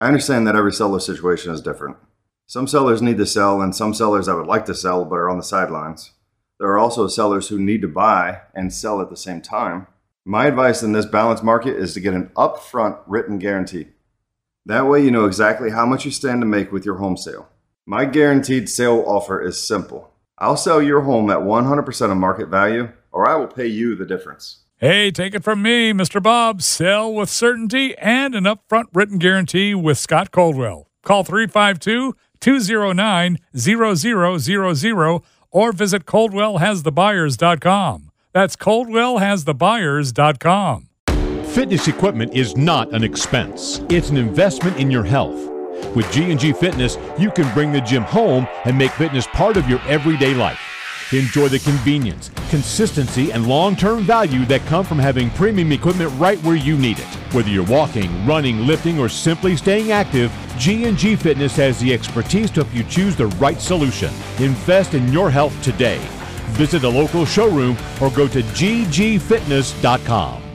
I understand that every seller situation is different. Some sellers need to sell, and some sellers that would like to sell but are on the sidelines. There are also sellers who need to buy and sell at the same time. My advice in this balanced market is to get an upfront written guarantee. That way you know exactly how much you stand to make with your home sale. My guaranteed sale offer is simple. I'll sell your home at 100% of market value, or I will pay you the difference. Hey, take it from me, Mr. Bob. Sell with certainty and an upfront written guarantee with Scott Coldwell. Call 352-209-0000 or visit ColdwellHasTheBuyers.com. That's ColdwellHasTheBuyers.com. Fitness equipment is not an expense. It's an investment in your health. With G&G Fitness, you can bring the gym home and make fitness part of your everyday life. Enjoy the convenience, consistency, and long-term value that come from having premium equipment right where you need it. Whether you're walking, running, lifting, or simply staying active, G&G Fitness has the expertise to help you choose the right solution. Invest in your health today. Visit a local showroom or go to ggfitness.com.